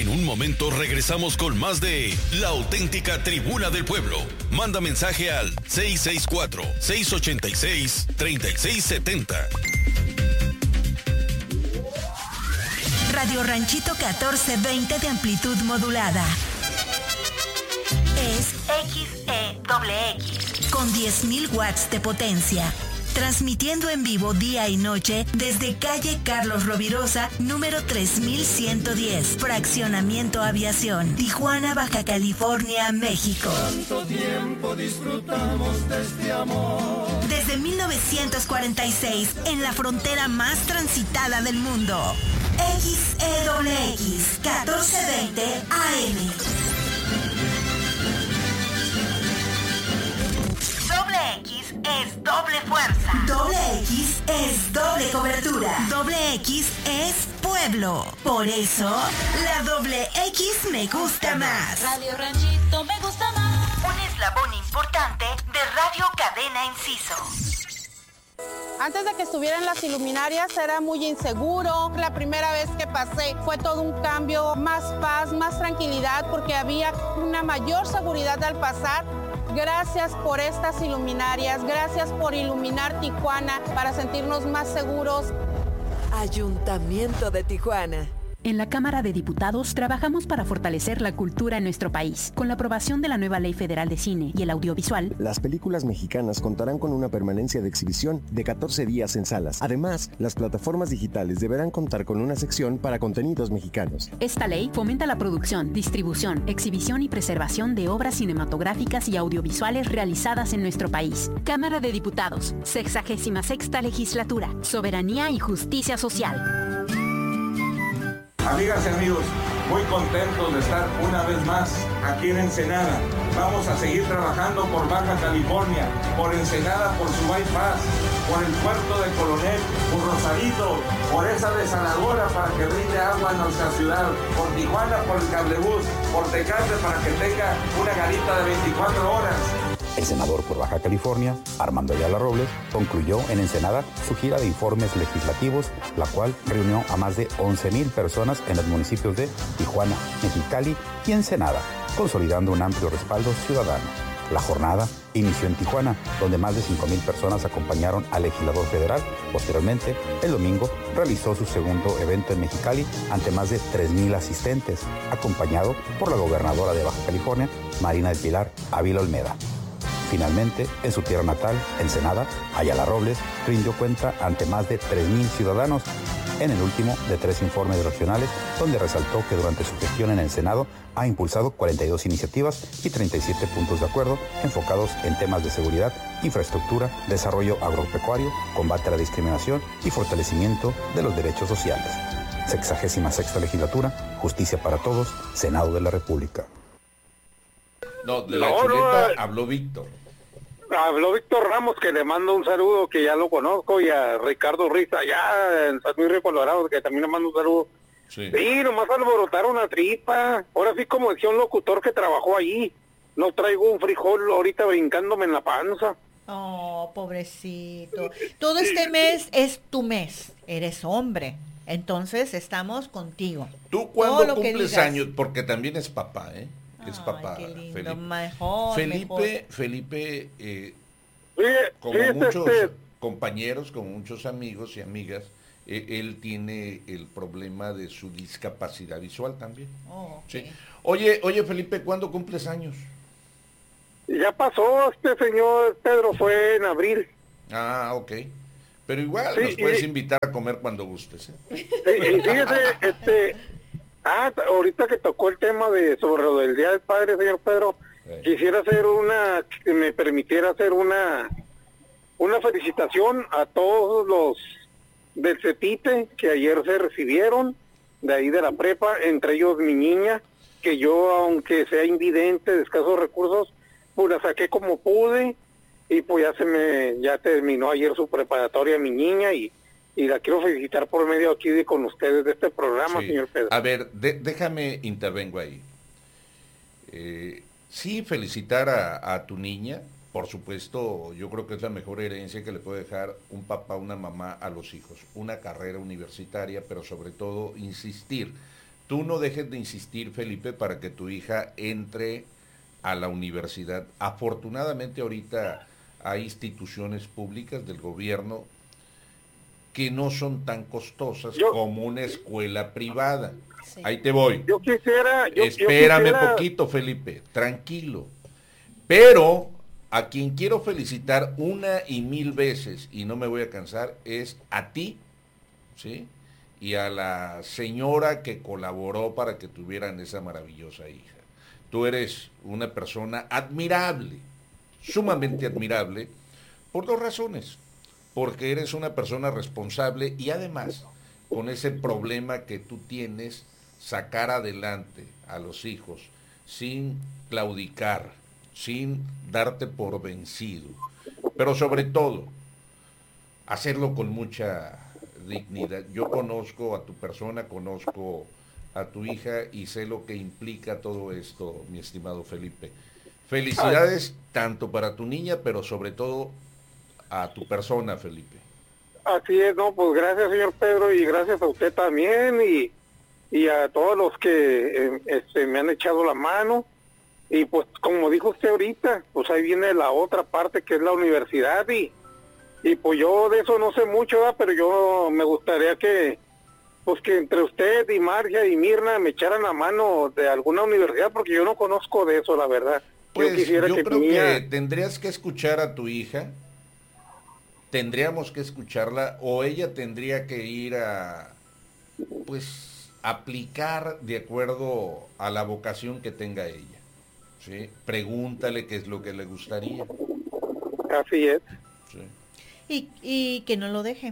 En un momento regresamos con más de La Auténtica Tribuna del Pueblo. Manda mensaje al 664-686-3670. Radio Ranchito 1420 de amplitud modulada. Es XEXX con 10.000 watts de potencia. Transmitiendo en vivo día y noche desde calle Carlos Rovirosa, número 3110, Fraccionamiento Aviación, Tijuana, Baja California, México. Tanto tiempo disfrutamos de este amor. Desde 1946, en la frontera más transitada del mundo. XEXX 1420 AM. Doble X es doble fuerza. Doble X es doble cobertura. Doble X es pueblo. Por eso, la doble X me gusta más. Radio Ranchito me gusta más. Un eslabón importante de Radio Cadena Inciso. Antes de que estuvieran las iluminarias era muy inseguro. La primera vez que pasé fue todo un cambio, más paz, más tranquilidad, porque había una mayor seguridad al pasar. Gracias por estas iluminarias, gracias por iluminar Tijuana para sentirnos más seguros. Ayuntamiento de Tijuana. En la Cámara de Diputados trabajamos para fortalecer la cultura en nuestro país. Con la aprobación de la nueva Ley Federal de Cine y el Audiovisual, las películas mexicanas contarán con una permanencia de exhibición de 14 días en salas. Además, las plataformas digitales deberán contar con una sección para contenidos mexicanos. Esta ley fomenta la producción, distribución, exhibición y preservación de obras cinematográficas y audiovisuales realizadas en nuestro país. Cámara de Diputados, 66ª Legislatura, Soberanía y Justicia Social. Amigas y amigos, muy contentos de estar una vez más aquí en Ensenada. Vamos a seguir trabajando por Baja California, por Ensenada, por su bypass, por el puerto de Coronel, por Rosarito, por esa desaladora para que brinde agua a nuestra ciudad, por Tijuana, por el cablebús, por Tecate para que tenga una garita de 24 horas. El senador por Baja California, Armando Ayala Robles, concluyó en Ensenada su gira de informes legislativos, la cual reunió a más de 11,000 personas en los municipios de Tijuana, Mexicali y Ensenada, consolidando un amplio respaldo ciudadano. La jornada inició en Tijuana, donde más de 5,000 personas acompañaron al legislador federal. Posteriormente, el domingo, realizó su segundo evento en Mexicali ante más de 3,000 asistentes, acompañado por la gobernadora de Baja California, Marina del Pilar Ávila Olmeda. Finalmente, en su tierra natal, Ensenada, Ayala Robles rindió cuenta ante más de 3,000 ciudadanos en el último de 3 informes regionales, donde resaltó que durante su gestión en el Senado ha impulsado 42 iniciativas y 37 puntos de acuerdo enfocados en temas de seguridad, infraestructura, desarrollo agropecuario, combate a la discriminación y fortalecimiento de los derechos sociales. 66ª Legislatura, Justicia para Todos, Senado de la República. No, de la chuleta habló Víctor. Habló Víctor Ramos, que le mando un saludo, que ya lo conozco, y a Ricardo Riza, allá en San Luis Río Colorado, que también le mando un saludo. Sí, nomás alborotaron la tripa. Ahora sí, como decía un locutor que trabajó ahí, no traigo un frijol ahorita brincándome en la panza. Oh, pobrecito. Todo este mes es tu mes, eres hombre, entonces estamos contigo. ¿Tú cuándo cumples años? Porque también es papá, ¿eh? Es papá, qué lindo, Felipe. Mejor, Felipe, como sí, muchos compañeros, como muchos amigos y amigas, él tiene el problema de su discapacidad visual también. Oh, okay. Sí. Oye, Felipe, ¿cuándo cumples años? Ya pasó, señor Pedro, fue en abril. Ah, ok. Pero igual nos puedes invitar a comer cuando gustes. Fíjese, ahorita que tocó el tema sobre lo del Día del Padre, señor Pedro, quisiera hacer que me permitiera hacer una felicitación a todos los del CEPITE que ayer se recibieron, de ahí de la prepa, entre ellos mi niña, que yo, aunque sea invidente, de escasos recursos, pues la saqué como pude, y pues ya terminó ayer su preparatoria mi niña, y la quiero felicitar por medio aquí con ustedes de este programa, señor Pedro. A ver, déjame intervengo ahí. Sí, felicitar a tu niña, por supuesto, yo creo que es la mejor herencia que le puede dejar un papá, una mamá a los hijos. Una carrera universitaria, pero sobre todo insistir tú no dejes de insistir, Felipe, para que tu hija entre a la universidad. Afortunadamente ahorita hay instituciones públicas del gobierno que no son tan costosas como una escuela privada. Sí. Ahí te voy. Espérame poquito, Felipe, tranquilo. Pero a quien quiero felicitar una y mil veces, y no me voy a cansar, es a ti, ¿sí? Y a la señora que colaboró para que tuvieran esa maravillosa hija. Tú eres una persona admirable, sumamente admirable, por dos razones. Porque eres una persona responsable y además, con ese problema que tú tienes, sacar adelante a los hijos sin claudicar, sin darte por vencido, pero sobre todo, hacerlo con mucha dignidad. Yo conozco a tu persona, conozco a tu hija y sé lo que implica todo esto, mi estimado Felipe. Felicidades tanto para tu niña, pero sobre todo a tu persona, Felipe. Así es, no, pues gracias, señor Pedro, y gracias a usted también, y a todos los que me han echado la mano, y pues como dijo usted ahorita, pues ahí viene la otra parte que es la universidad, y pues yo de eso no sé mucho, ¿verdad? Pero yo me gustaría que entre usted y Marcia y Mirna me echaran la mano de alguna universidad, porque yo no conozco de eso, la verdad. Pues yo creo que tendrías que escuchar a tu hija, tendríamos que escucharla, o ella tendría que ir a, pues, aplicar de acuerdo a la vocación que tenga ella, ¿sí? Pregúntale qué es lo que le gustaría. Así es. Sí. Y que no lo deje.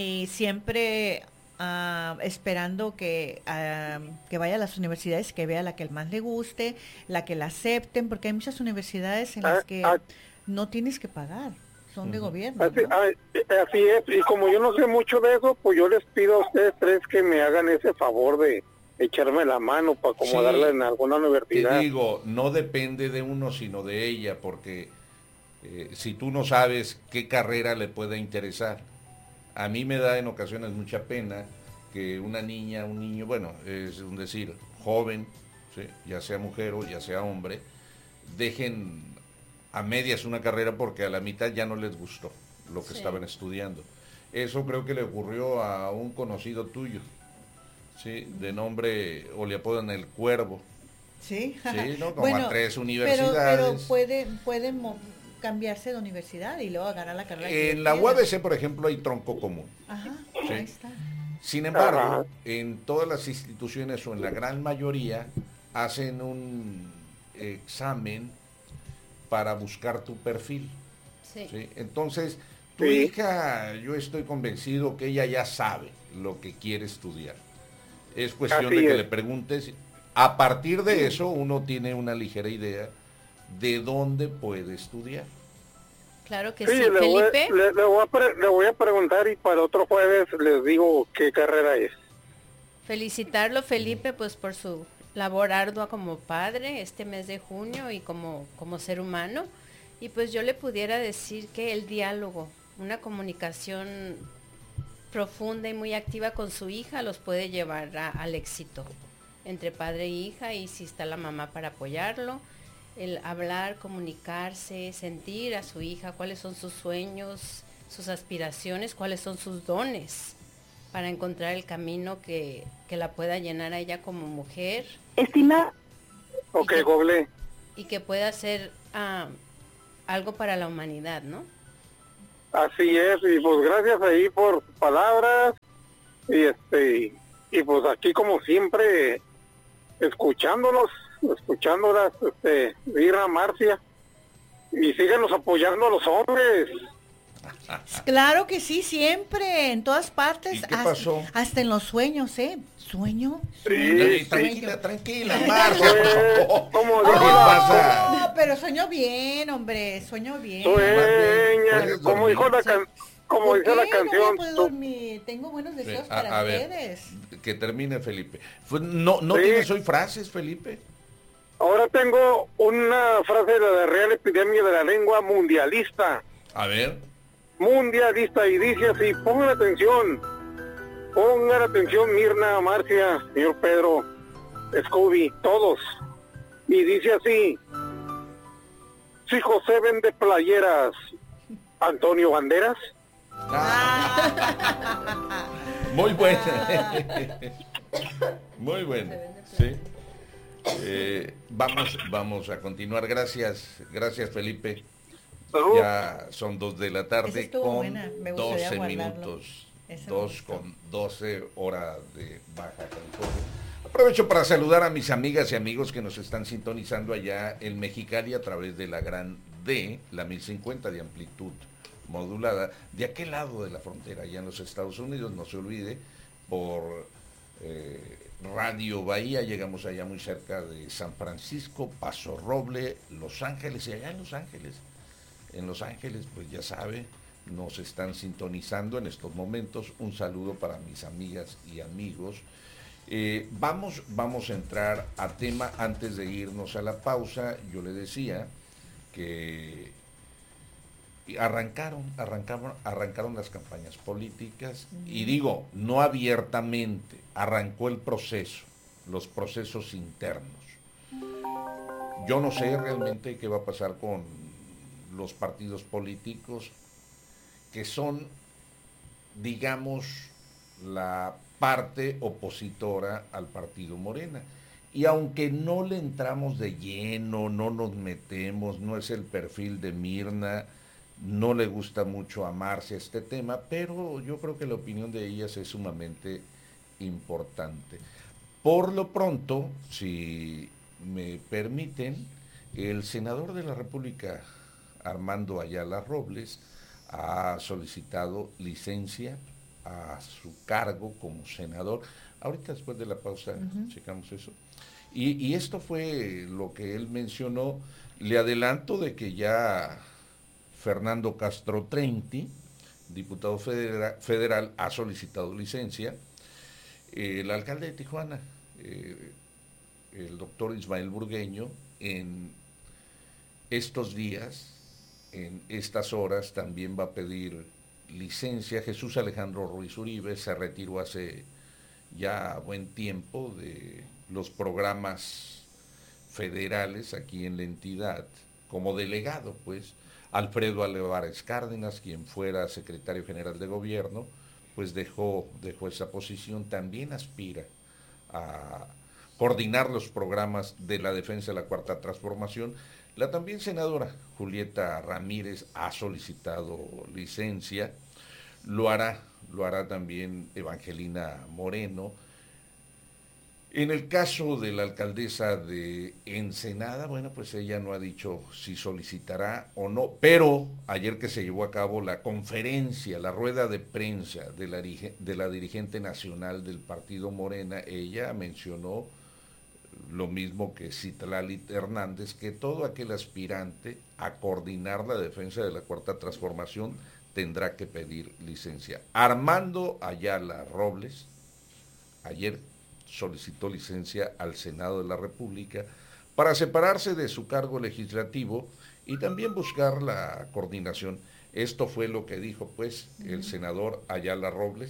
Siempre esperando que vaya a las universidades, que vea la que más le guste, la que la acepten, porque hay muchas universidades en las que no tienes que pagar. Son de gobierno. Así es, y como yo no sé mucho de eso, pues yo les pido a ustedes tres que me hagan ese favor de echarme la mano para acomodarla en alguna universidad. Te digo, no depende de uno, sino de ella, porque si tú no sabes qué carrera le pueda interesar, a mí me da en ocasiones mucha pena que una niña, un niño, bueno, es un decir, joven, ¿sí? Ya sea mujer o ya sea hombre, dejen a medias una carrera porque a la mitad ya no les gustó lo que estaban estudiando. Eso creo que le ocurrió a un conocido tuyo, ¿sí? De nombre, o le apodan el Cuervo. Sí, sí, ¿no? Como a 3 universidades. Pero pueden cambiarse de universidad y luego ganar la carrera. En la UABC, por ejemplo, hay tronco común. Ajá, ¿sí? Ahí está. Sin embargo, en todas las instituciones o en la gran mayoría hacen un examen para buscar tu perfil. Sí. ¿Sí? Entonces, tu hija, yo estoy convencido que ella ya sabe lo que quiere estudiar. Es cuestión de que le preguntes. A partir de eso, uno tiene una ligera idea de dónde puede estudiar. Claro que sí, Felipe. Le voy a preguntar y para otro jueves les digo qué carrera es. Felicitarlo, Felipe, pues por su labor ardua como padre este mes de junio y como ser humano. Y pues yo le pudiera decir que el diálogo, una comunicación profunda y muy activa con su hija los puede llevar al éxito entre padre e hija, y si está la mamá para apoyarlo, el hablar, comunicarse, sentir a su hija cuáles son sus sueños, sus aspiraciones, cuáles son sus dones, para encontrar el camino que la pueda llenar a ella como mujer. Estimada. Ok, Goble. Y que pueda hacer algo para la humanidad, ¿no? Así es, y pues gracias ahí por palabras, y pues aquí como siempre, escuchándolas, Irra, Marcia, y síganos apoyando a los hombres. Claro que sí, siempre, en todas partes. ¿Y qué pasó? Hasta en los sueños, ¿eh? ¿Sueño? Sí, tranquila, Marcia, ¿Cómo no, pero sueño bien, hombre, sueño bien. Sueña, como dijo la dice la canción. No puedo dormir. Tengo buenos deseos para ustedes. Que termine, Felipe. No tienes hoy frases, Felipe. Ahora tengo una frase de la Real Epidemia de la Lengua Mundialista. A ver. Mundialista, y dice así, pongan atención Mirna, Marcia, señor Pedro. Scooby, todos. Y dice así: si José vende playeras, ¿Antonio Banderas? Muy buena. Muy buena. Sí. Vamos a continuar. Gracias, Felipe. Ya son 2 de la tarde con 12 minutos. 2 con 12 horas de Baja California. Aprovecho para saludar a mis amigas y amigos que nos están sintonizando allá en Mexicali a través de la Gran D, la 1050 de amplitud modulada, de aquel lado de la frontera, allá en los Estados Unidos. No se olvide, por Radio Bahía, llegamos allá muy cerca de San Francisco, Paso Roble, Los Ángeles, y allá en Los Ángeles, pues ya sabe, nos están sintonizando en estos momentos. Un saludo para mis amigas y amigos. Vamos a entrar a tema antes de irnos a la pausa. Yo le decía que arrancaron las campañas políticas, y digo, no abiertamente, arrancó el proceso, los procesos internos. Yo no sé realmente qué va a pasar con los partidos políticos que son, digamos, la parte opositora al partido Morena. Y aunque no le entramos de lleno, no nos metemos, no es el perfil de Mirna, no le gusta mucho a Marcia este tema, pero yo creo que la opinión de ellas es sumamente importante. Por lo pronto, si me permiten, el senador de la República, Armando Ayala Robles, ha solicitado licencia a su cargo como senador. Ahorita después de la pausa checamos eso. Y esto fue lo que él mencionó. Le adelanto de que ya Fernando Castro Trenti, diputado federal, ha solicitado licencia. El alcalde de Tijuana, el doctor Ismael Burgueño, en estos días, en estas horas, también va a pedir licencia. Jesús Alejandro Ruiz Uribe se retiró hace ya buen tiempo de los programas federales aquí en la entidad, como delegado, pues. Alfredo Álvarez Cárdenas, quien fuera secretario general de gobierno, pues dejó esa posición. También aspira a coordinar los programas de la defensa de la Cuarta Transformación. La también senadora Julieta Ramírez ha solicitado licencia. Lo hará también Evangelina Moreno. En el caso de la alcaldesa de Ensenada, bueno, pues ella no ha dicho si solicitará o no, pero ayer que se llevó a cabo la conferencia, la rueda de prensa de la dirigente nacional del partido Morena, ella mencionó lo mismo que Citlali Hernández, que todo aquel aspirante a coordinar la defensa de la Cuarta Transformación tendrá que pedir licencia. Armando Ayala Robles ayer solicitó licencia al Senado de la República para separarse de su cargo legislativo y también buscar la coordinación. Esto fue lo que dijo, pues, el senador Ayala Robles.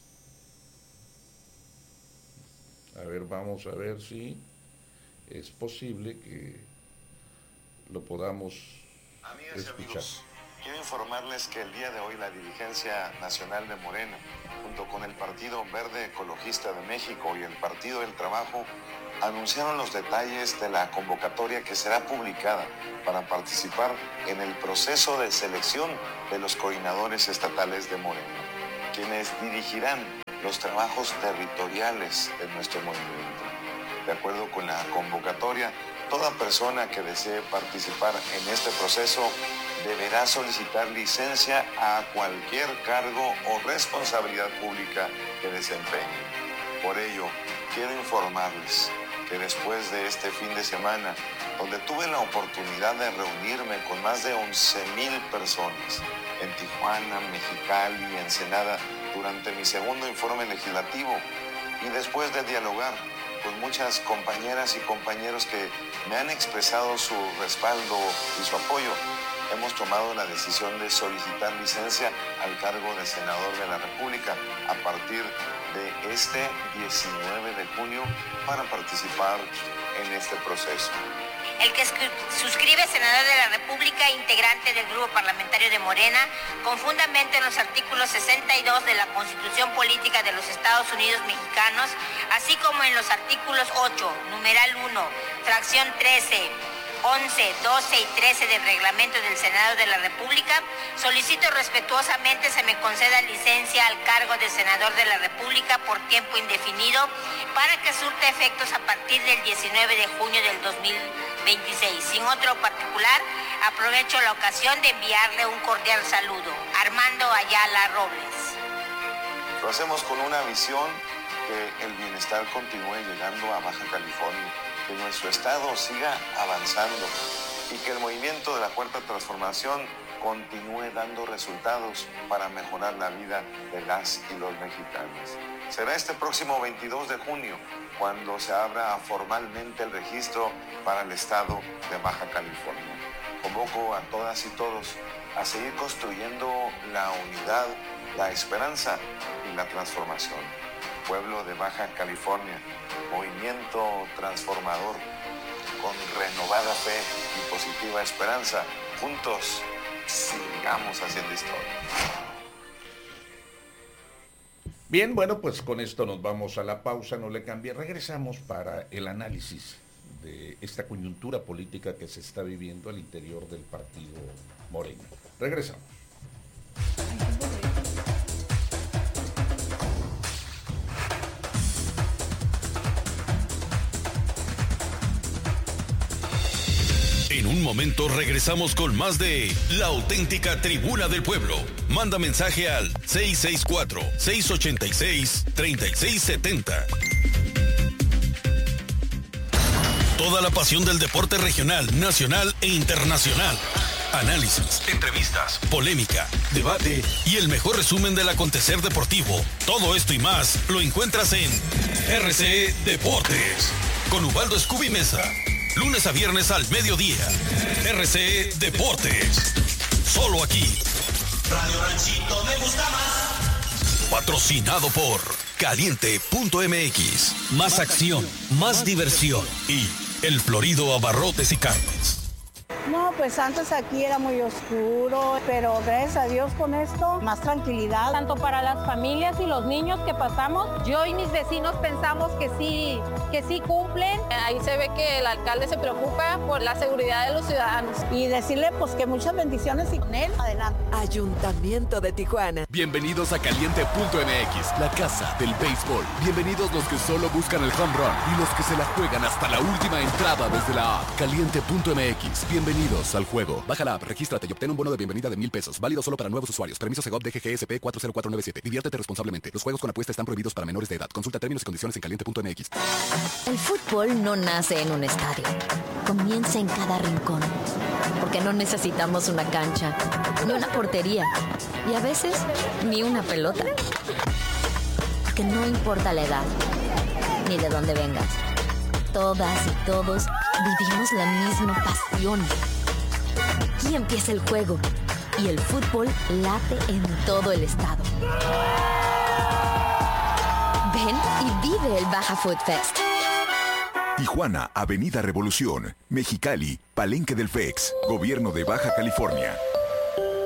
A ver, vamos a ver si es posible que lo podamos escuchar. Amigos, quiero informarles que el día de hoy la dirigencia nacional de Morena, junto con el Partido Verde Ecologista de México y el Partido del Trabajo, anunciaron los detalles de la convocatoria que será publicada para participar en el proceso de selección de los coordinadores estatales de Morena, quienes dirigirán los trabajos territoriales de nuestro movimiento. De acuerdo con la convocatoria, toda persona que desee participar en este proceso deberá solicitar licencia a cualquier cargo o responsabilidad pública que desempeñe. Por ello, quiero informarles que después de este fin de semana, donde tuve la oportunidad de reunirme con más de 11,000 personas en Tijuana, Mexicali y Ensenada durante mi segundo informe legislativo, y después de dialogar con muchas compañeras y compañeros que me han expresado su respaldo y su apoyo, hemos tomado la decisión de solicitar licencia al cargo de senador de la República a partir de este 19 de junio para participar en este proceso. El que suscribe senador de la República, integrante del grupo parlamentario de Morena, con fundamento en los artículos 62 de la Constitución Política de los Estados Unidos Mexicanos, así como en los artículos 8, numeral 1, fracción 13, 11, 12 y 13 del reglamento del Senado de la República, solicito respetuosamente se me conceda licencia al cargo de senador de la República por tiempo indefinido para que surte efectos a partir del 19 de junio del 2026. Sin otro particular, aprovecho la ocasión de enviarle un cordial saludo. Armando Ayala Robles. Lo hacemos con una visión que el bienestar continúe llegando a Baja California, que nuestro estado siga avanzando y que el movimiento de la Cuarta Transformación continúe dando resultados para mejorar la vida de las y los mexicanos. Será este próximo 22 de junio cuando se abra formalmente el registro para el estado de Baja California. Convoco a todas y todos a seguir construyendo la unidad, la esperanza y la transformación. Pueblo de Baja California, movimiento transformador, con renovada fe y positiva esperanza, juntos sigamos haciendo historia. Bien, bueno, pues con esto nos vamos a la pausa, no le cambie. Regresamos para el análisis de esta coyuntura política que se está viviendo al interior del partido Morena. Regresamos. En un momento regresamos con más de La Auténtica Tribuna del Pueblo. Manda mensaje al 664-686-3670. Toda la pasión del deporte regional, nacional e internacional. Análisis, entrevistas, polémica, debate y el mejor resumen del acontecer deportivo. Todo esto y más lo encuentras en RCE Deportes con Ubaldo Scooby Mesa. Lunes a viernes al mediodía. RCE Deportes. Solo aquí. Radio Ranchito me gusta más. Patrocinado por Caliente.mx. Más acción, más diversión. Y El Florido Abarrotes y Carnes. No, pues antes aquí era muy oscuro, pero gracias a Dios con esto, más tranquilidad. Tanto para las familias y los niños que pasamos, yo y mis vecinos pensamos que sí cumplen. Ahí se ve que el alcalde se preocupa por la seguridad de los ciudadanos. Y decirle pues que muchas bendiciones y con él, adelante. Ayuntamiento de Tijuana. Bienvenidos a Caliente.mx, la casa del béisbol. Bienvenidos los que solo buscan el home run y los que se la juegan hasta la última entrada desde la app. Caliente.mx, bienvenidos al juego. Baja la app, regístrate y obtén un bono de bienvenida de $1,000. Válido solo para nuevos usuarios. Permiso Segov DGGSP 40497. Diviértete responsablemente. Los juegos con apuesta están prohibidos para menores de edad. Consulta términos y condiciones en Caliente.mx. El fútbol no nace en un estadio. Comienza en cada rincón. Porque no necesitamos una cancha, ni una portería, y a veces ni una pelota. Porque no importa la edad, ni de dónde vengas. Todas y todos vivimos la misma pasión. Aquí empieza el juego y el fútbol late en todo el estado. Ven y vive el Baja Food Fest. Tijuana, Avenida Revolución, Mexicali, Palenque del FEX, Gobierno de Baja California.